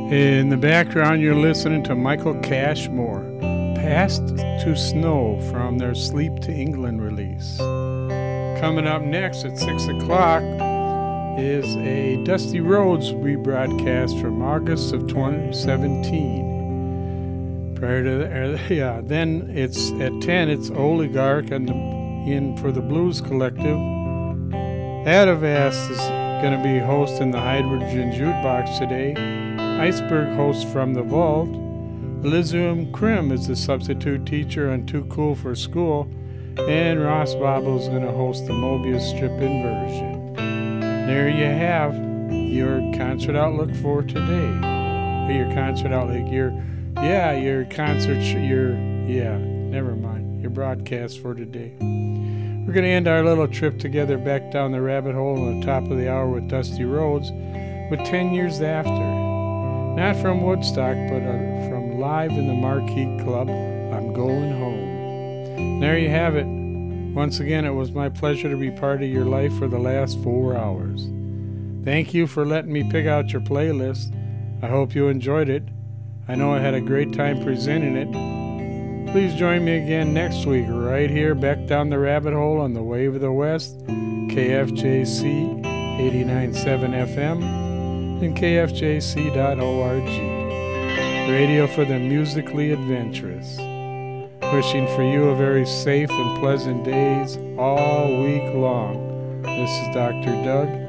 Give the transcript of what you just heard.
In the background, you're listening to Michael Cashmore, Past to Snow from their Sleep to England release. Coming up next at 6 o'clock is a Dusty Rhodes rebroadcast from August of 2017. Prior to that, then it's at 10, it's Oligarch in for the Blues Collective. Adavast is going to be hosting the Hydrogen Jukebox today. Iceberg hosts From the Vault. Elysium Krim is the substitute teacher on Too Cool for School. And Ross Bobble is going to host the Mobius Strip Inversion. There you have your concert outlook for today. Or your concert outlook, your broadcast for today. We're going to end our little trip together back down the rabbit hole on the top of the hour with Dusty Rhodes with 10 Years After. Not from Woodstock, but from live in the Marquee Club, I'm Going Home. And there you have it. Once again, it was my pleasure to be part of your life for the last 4 hours. Thank you for letting me pick out your playlist. I hope you enjoyed it. I know I had a great time presenting it. Please join me again next week, right here, back down the rabbit hole on the Wave of the West, KFJC 89.7 FM. and kfjc.org. Radio for the musically adventurous. Wishing for you a very safe and pleasant days all week long. This is Dr. Doug.